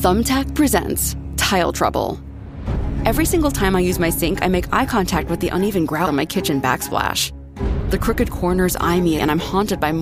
Thumbtack presents Tile Trouble. Every single time I use my sink, I make eye contact with the uneven grout on my kitchen backsplash. The crooked corners eye me, and I'm haunted by